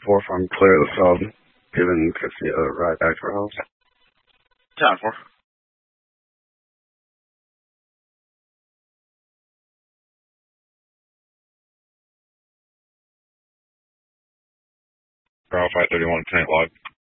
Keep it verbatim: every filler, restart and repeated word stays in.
four from clear the sub, giving Chrissy a ride back to her house. ten four. Bravo five thirty-one, Tank log.